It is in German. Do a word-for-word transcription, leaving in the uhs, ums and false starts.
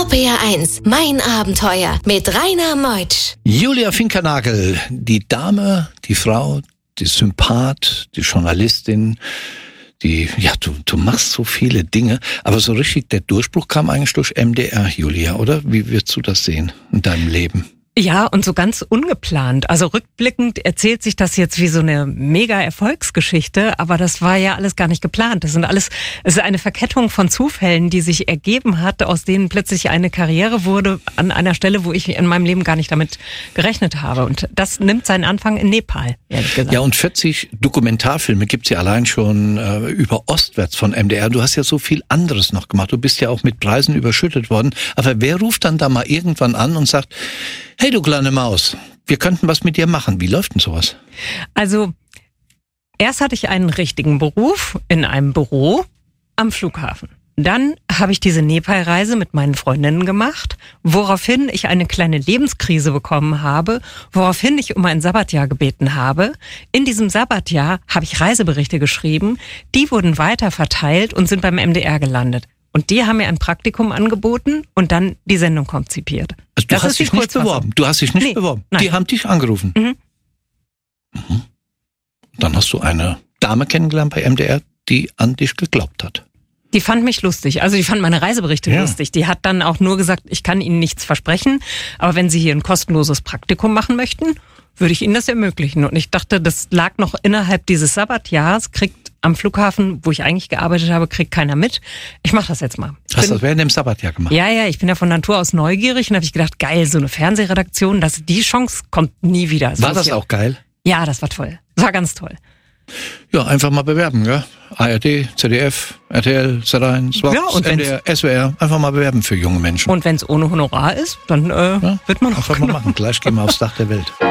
R P R eins, mein Abenteuer mit Rainer Meutsch. Julia Finkernagel, die Dame, die Frau, die Sympath, die Journalistin, die, ja, du, du machst so viele Dinge, aber so richtig der Durchbruch kam eigentlich durch M D R, Julia, oder? Wie würdest du das sehen in deinem Leben? Ja, und so ganz ungeplant. Also rückblickend erzählt sich das jetzt wie so eine mega Erfolgsgeschichte, aber das war ja alles gar nicht geplant. Das sind alles, es ist eine Verkettung von Zufällen, die sich ergeben hat, aus denen plötzlich eine Karriere wurde an einer Stelle, wo ich in meinem Leben gar nicht damit gerechnet habe. Und das nimmt seinen Anfang in Nepal, ehrlich gesagt. Ja, und vierzig Dokumentarfilme gibt's ja allein schon äh, über ostwärts von M D R. Du hast ja so viel anderes noch gemacht. Du bist ja auch mit Preisen überschüttet worden. Aber wer ruft dann da mal irgendwann an und sagt, hey du kleine Maus, wir könnten was mit dir machen. Wie läuft denn sowas? Also, erst hatte ich einen richtigen Beruf in einem Büro am Flughafen. Dann habe ich diese Nepal-Reise mit meinen Freundinnen gemacht, woraufhin ich eine kleine Lebenskrise bekommen habe, woraufhin ich um ein Sabbatjahr gebeten habe. In diesem Sabbatjahr habe ich Reiseberichte geschrieben, die wurden weiter verteilt und sind beim M D R gelandet. Und die haben mir ein Praktikum angeboten und dann die Sendung konzipiert. Also du das hast dich nicht beworben? Du hast dich nicht nee, beworben? Nein. Die haben dich angerufen? Mhm. Mhm. Dann hast du eine Dame kennengelernt bei M D R, die an dich geglaubt hat. Die fand mich lustig, also die fand meine Reiseberichte ja. lustig. Die hat dann auch nur gesagt, ich kann Ihnen nichts versprechen, aber wenn Sie hier ein kostenloses Praktikum machen möchten, würde ich Ihnen das ermöglichen. Und ich dachte, das lag noch innerhalb dieses Sabbatjahrs, kriegt am Flughafen, wo ich eigentlich gearbeitet habe, kriegt keiner mit. Ich mache das jetzt mal. Hast du das während dem Sabbatjahr gemacht? Ja, ja, ich bin ja von Natur aus neugierig und habe ich gedacht, geil, so eine Fernsehredaktion, das, die Chance kommt nie wieder. Das war das auch geil? Ja, das war toll. Das war ganz toll. Ja, einfach mal bewerben, ja. A R D, Z D F, R T L, Z eins, Vox, ja, N D R, S W R. Einfach mal bewerben für junge Menschen. Und wenn es ohne Honorar ist, dann äh, ja, wird man auch einfach mal machen. Gleich gehen wir aufs Dach der Welt.